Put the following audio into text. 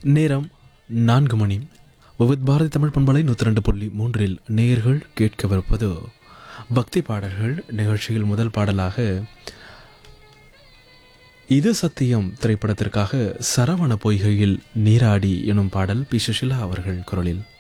நேரம் 4 மணி. விவித் பாரதி தமிழ் பண்பலை 102.3 நேயர்கள் கேட்கவிருப்பது பக்தி பாடல்கள். நிகழ்ச்சியில் முதல் பாடலாக இது சத்தியம் திரைப்படத்திற்காக சரவண பொய்கையில் நீராடி எனும் பாடல் பி சுஷிலா அவர்கள் குரலில்.